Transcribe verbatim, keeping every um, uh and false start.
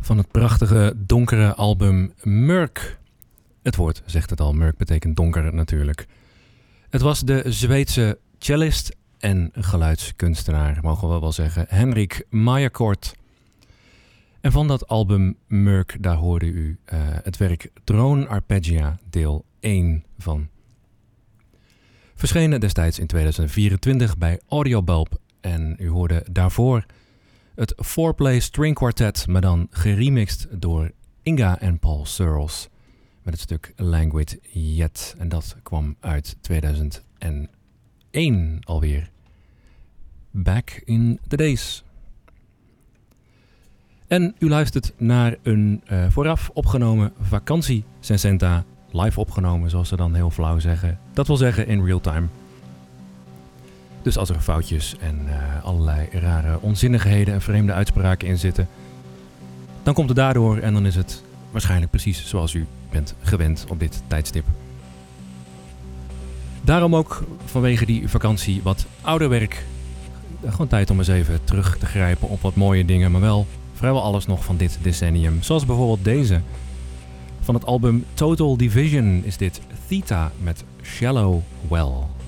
van het prachtige donkere album Mörk. Het woord zegt het al, Mörk betekent donker natuurlijk. Het was de Zweedse cellist en geluidskunstenaar, mogen we wel zeggen, Henrik Majerkort. En van dat album Mörk, daar hoorde u uh, het werk Drone Arpeggia deel één van. Verschenen destijds in tweeduizend vierentwintig bij Audiobulb en u hoorde daarvoor het four-play string quartet, maar dan geremixed door Inga en Paul Searles met het stuk Languid Yet. En dat kwam uit tweeduizend één alweer. Back in the days. En u luistert naar een uh, vooraf opgenomen vakantie Sensenta, live opgenomen zoals ze dan heel flauw zeggen. Dat wil zeggen in real time. Dus als er foutjes en uh, allerlei rare onzinnigheden en vreemde uitspraken in zitten, dan komt het daardoor en dan is het waarschijnlijk precies zoals u bent gewend op dit tijdstip. Daarom ook vanwege die vakantie wat ouder werk. Gewoon tijd om eens even terug te grijpen op wat mooie dingen, maar wel vrijwel alles nog van dit decennium. Zoals bijvoorbeeld deze. Van het album Total Division is dit Theta met Shallow Well.